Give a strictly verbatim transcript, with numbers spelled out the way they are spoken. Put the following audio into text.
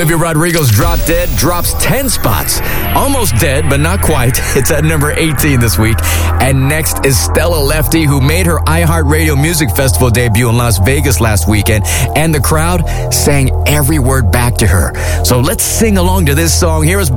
Olivia Rodrigo's Drop Dead drops ten spots. Almost dead, but not quite. It's at number eighteen this week. And next is Stella Lefty, who made her iHeartRadio Music Festival debut in Las Vegas last weekend. And the crowd sang every word back to her. So let's sing along to this song. Here is